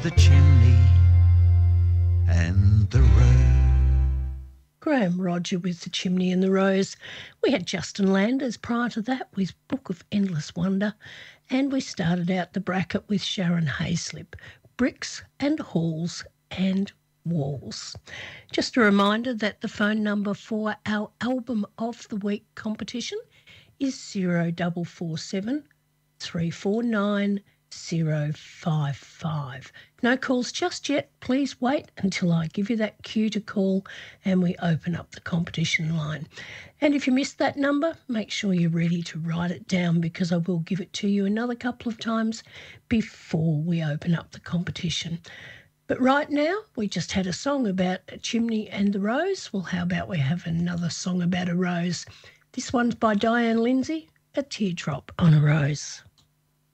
The chimney and the rose. Graham Roger with The Chimney and the Rose. We had Justin Landers prior to that with Book of Endless Wonder, and we started out the bracket with Sharon Hayslip, Bricks and Halls and Walls. Just a reminder that the phone number for our Album of the Week competition is 0447 349 055. No calls just yet. Please wait until I give you that cue to call and we open up the competition line. And if you missed that number, make sure you're ready to write it down because I will give it to you another couple of times before we open up the competition. But right now, we just had a song about a chimney and the rose. Well, how about we have another song about a rose? This one's by Diane Lindsay, A Teardrop on a Rose.